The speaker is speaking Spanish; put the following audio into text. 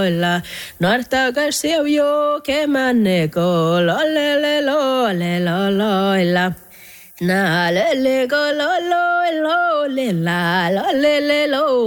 la Norta Garcia que maneco lo le lo la na le go lo le la lo le lo